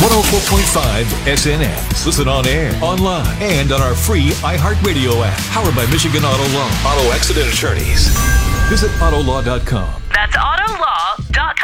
104.5 SNX. Listen on air, online, and on our free iHeartRadio app. Powered by Michigan Auto Law. Auto Accident Attorneys. Visit Autolaw.com. That's Autolaw.